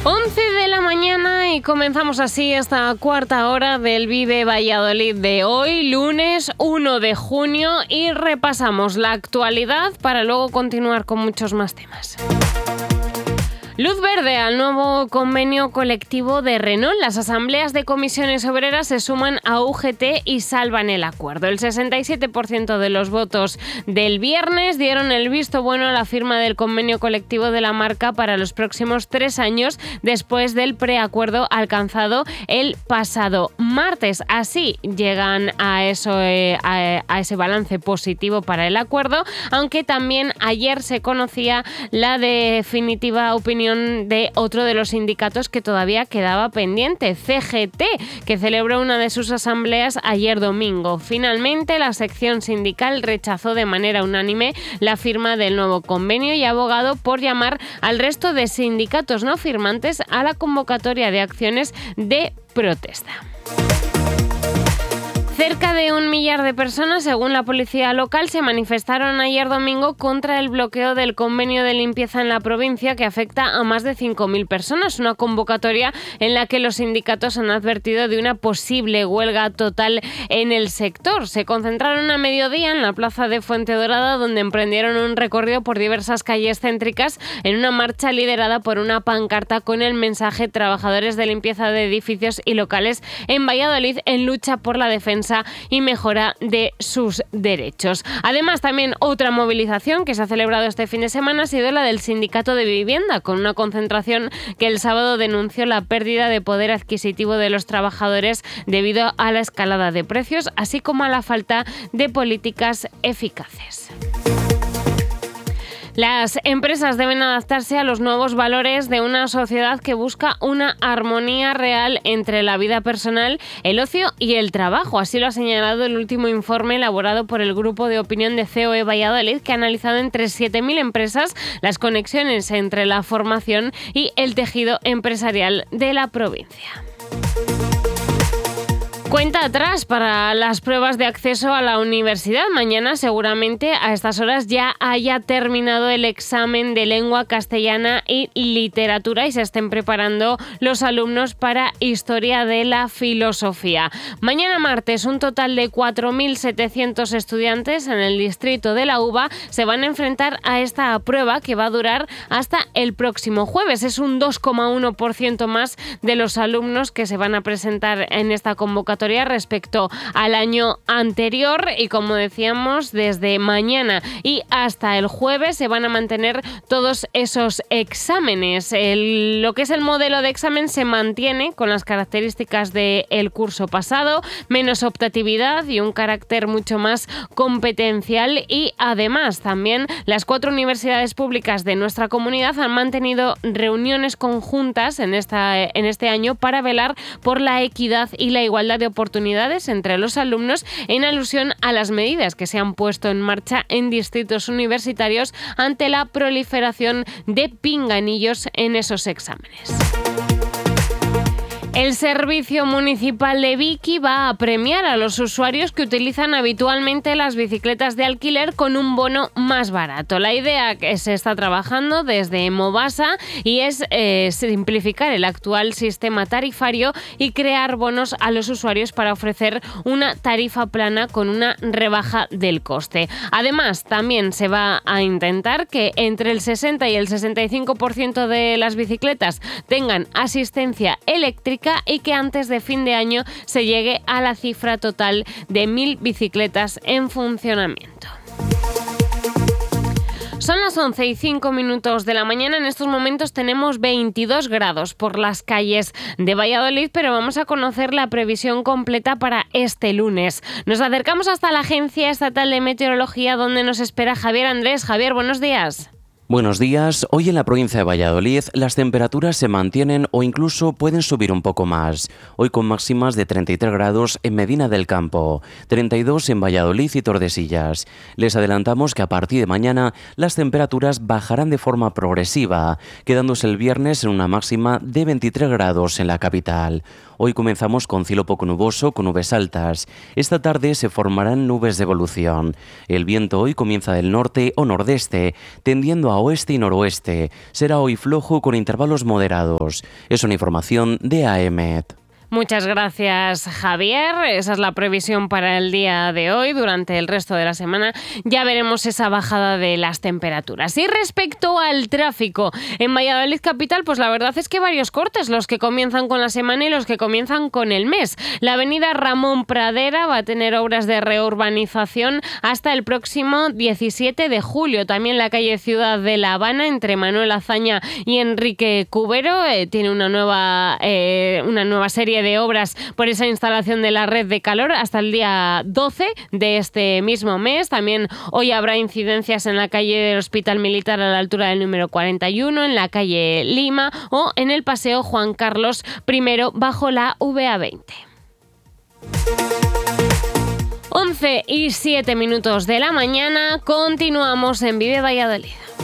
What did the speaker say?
11 de la mañana y comenzamos así esta cuarta hora del Vive Valladolid de hoy, lunes 1 de junio, y repasamos la actualidad para luego continuar con muchos más temas. Luz verde al nuevo convenio colectivo de Renault. Las asambleas de comisiones obreras se suman a UGT y salvan el acuerdo. El 67% de los votos del viernes dieron el visto bueno a la firma del convenio colectivo de la marca para los próximos 3 años después del preacuerdo alcanzado el pasado martes. Así llegan a ese balance positivo para el acuerdo, aunque también ayer se conocía la definitiva opinión de otro de los sindicatos que todavía quedaba pendiente, CGT, que celebró una de sus asambleas ayer domingo. Finalmente, la sección sindical rechazó de manera unánime la firma del nuevo convenio y ha abogado por llamar al resto de sindicatos no firmantes a la convocatoria de acciones de protesta. Cerca de 1 millar de personas, según la policía local, se manifestaron ayer domingo contra el bloqueo del convenio de limpieza en la provincia que afecta a más de 5.000 personas. Una convocatoria en la que los sindicatos han advertido de una posible huelga total en el sector. Se concentraron a mediodía en la plaza de Fuentedovrada, donde emprendieron un recorrido por diversas calles céntricas en una marcha liderada por una pancarta con el mensaje "Trabajadores de limpieza de edificios y locales en Valladolid en lucha por la defensa y mejora de sus derechos". Además, también otra movilización que se ha celebrado este fin de semana ha sido la del Sindicato de Vivienda, con una concentración que el sábado denunció la pérdida de poder adquisitivo de los trabajadores debido a la escalada de precios, así como a la falta de políticas eficaces. Las empresas deben adaptarse a los nuevos valores de una sociedad que busca una armonía real entre la vida personal, el ocio y el trabajo. Así lo ha señalado el último informe elaborado por el Grupo de Opinión de COE Valladolid, que ha analizado entre 7.000 empresas las conexiones entre la formación y el tejido empresarial de la provincia. Cuenta atrás para las pruebas de acceso a la universidad. Mañana seguramente a estas horas ya haya terminado el examen de lengua castellana y literatura y se estén preparando los alumnos para historia de la filosofía. Mañana martes, un total de 4.700 estudiantes en el distrito de la UVA se van a enfrentar a esta prueba que va a durar hasta el próximo jueves. Es un 2,1% más de los alumnos que se van a presentar en esta convocatoria respecto al año anterior, y como decíamos, desde mañana y hasta el jueves se van a mantener todos esos exámenes. Lo que es el modelo de examen se mantiene con las características del curso pasado, menos optatividad y un carácter mucho más competencial, y además también las 4 universidades públicas de nuestra comunidad han mantenido reuniones conjuntas en este año para velar por la equidad y la igualdad de oportunidades entre los alumnos, en alusión a las medidas que se han puesto en marcha en distritos universitarios ante la proliferación de pinganillos en esos exámenes. El Servicio Municipal de Viki va a premiar a los usuarios que utilizan habitualmente las bicicletas de alquiler con un bono más barato. La idea que se está trabajando desde Movasa y es simplificar el actual sistema tarifario y crear bonos a los usuarios para ofrecer una tarifa plana con una rebaja del coste. Además, también se va a intentar que entre el 60 y el 65% de las bicicletas tengan asistencia eléctrica y que antes de fin de año se llegue a la cifra total de 1.000 bicicletas en funcionamiento. Son las 11:05 de la mañana. En estos momentos tenemos 22 grados por las calles de Valladolid, pero vamos a conocer la previsión completa para este lunes. Nos acercamos hasta la Agencia Estatal de Meteorología, donde nos espera Javier Andrés. Javier, buenos días. Buenos días. Hoy en la provincia de Valladolid las temperaturas se mantienen o incluso pueden subir un poco más. Hoy con máximas de 33 grados en Medina del Campo, 32 en Valladolid y Tordesillas. Les adelantamos que a partir de mañana las temperaturas bajarán de forma progresiva, quedándose el viernes en una máxima de 23 grados en la capital. Hoy comenzamos con cielo poco nuboso con nubes altas. Esta tarde se formarán nubes de evolución. El viento hoy comienza del norte o nordeste, tendiendo a oeste y noroeste. Será hoy flojo con intervalos moderados. Es una información de AEMET. Muchas gracias, Javier. Esa es la previsión para el día de hoy. Durante el resto de la semana ya veremos esa bajada de las temperaturas. Y respecto al tráfico, en Valladolid capital, pues la verdad es que varios cortes, los que comienzan con la semana y los que comienzan con el mes. La avenida Ramón Pradera va a tener obras de reurbanización hasta el próximo 17 de julio. También la calle Ciudad de La Habana, entre Manuel Azaña y Enrique Cubero, tiene una nueva serie de obras por esa instalación de la red de calor hasta el día 12 de este mismo mes. También hoy habrá incidencias en la calle del Hospital Militar a la altura del número 41, en la calle Lima o en el paseo Juan Carlos I bajo la VA20. 11:07 de la mañana, continuamos en Vive Valladolid.